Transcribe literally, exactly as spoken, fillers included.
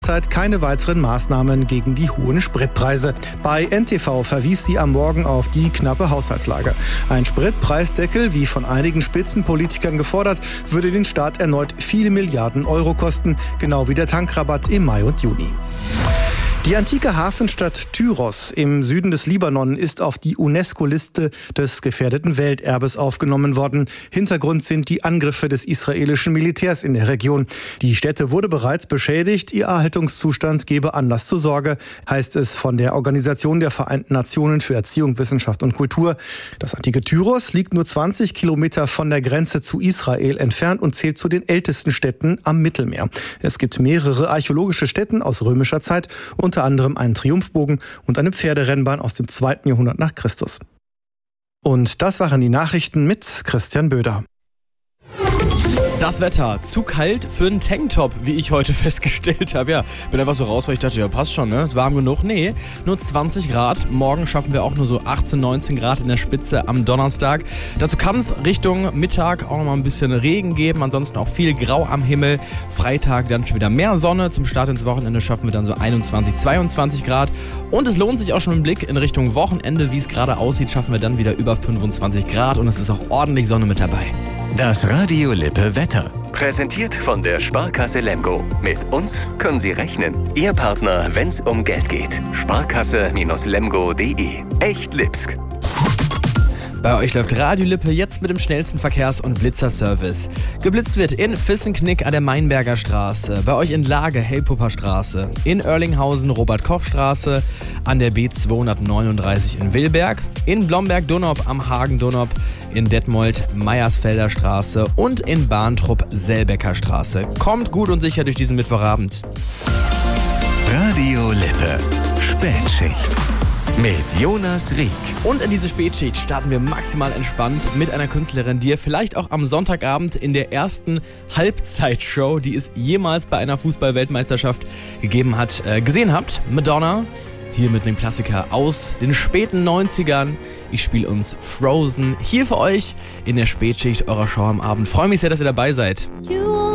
Zeit keine weiteren Maßnahmen gegen die hohen Spritpreise. Bei N T V verwies sie am Morgen auf die knappe Haushaltslage. Ein Spritpreisdeckel, wie von einigen Spitzenpolitikern gefordert, würde den Staat erneut viele Milliarden Euro kosten, genau wie der Tankrabatt im Mai und Juni. Die antike Hafenstadt Tyros im Süden des Libanon ist auf die UNESCO-Liste des gefährdeten Welterbes aufgenommen worden. Hintergrund sind die Angriffe des israelischen Militärs in der Region. Die Stätte wurde bereits beschädigt. Ihr Erhaltungszustand gebe Anlass zur Sorge, heißt es von der Organisation der Vereinten Nationen für Erziehung, Wissenschaft und Kultur. Das antike Tyros liegt nur zwanzig Kilometer von der Grenze zu Israel entfernt und zählt zu den ältesten Städten am Mittelmeer. Es gibt mehrere archäologische Stätten aus römischer Zeit und unter anderem einen Triumphbogen und eine Pferderennbahn aus dem zweiten Jahrhundert nach Christus. Und das waren die Nachrichten mit Christian Böder. Das Wetter, zu kalt für einen Tanktop, wie ich heute festgestellt habe. Ja, bin einfach so raus, weil ich dachte, ja passt schon, ne? Ist warm genug. Nee, nur zwanzig Grad. Morgen schaffen wir auch nur so achtzehn, neunzehn Grad in der Spitze am Donnerstag. Dazu kann es Richtung Mittag auch noch mal ein bisschen Regen geben. Ansonsten auch viel Grau am Himmel. Freitag dann schon wieder mehr Sonne. Zum Start ins Wochenende schaffen wir dann so einundzwanzig, zweiundzwanzig Grad. Und es lohnt sich auch schon ein Blick in Richtung Wochenende. Wie es gerade aussieht, schaffen wir dann wieder über fünfundzwanzig Grad. Und es ist auch ordentlich Sonne mit dabei. Das Radio Lippe Wetter. Präsentiert von der Sparkasse Lemgo. Mit uns können Sie rechnen. Ihr Partner, wenn es um Geld geht. Sparkasse Lemgo punkt de. Echt Lipsk. Bei euch läuft Radio Lippe jetzt mit dem schnellsten Verkehrs- und Blitzerservice. Geblitzt wird in Fissenknick an der Mainberger Straße, bei euch in Lage Helpupper Straße, in Oerlinghausen Robert-Koch-Straße, an der B zweihundertneununddreißig in Willberg, in Blomberg-Donop am Hagen-Donop, in Detmold Meiersfelder Straße und in Bahntrupp Selbecker Straße. Kommt gut und sicher durch diesen Mittwochabend. Radio Lippe. Spätschicht. Mit Jonas Rieck. Und in diese Spätschicht starten wir maximal entspannt mit einer Künstlerin, die ihr vielleicht auch am Sonntagabend in der ersten Halbzeitshow, die es jemals bei einer Fußball-Weltmeisterschaft gegeben hat, äh, gesehen habt. Madonna, hier mit einem Klassiker aus den späten neunzigern. Ich spiele uns Frozen hier für euch in der Spätschicht eurer Show am Abend. Freue mich sehr, dass ihr dabei seid.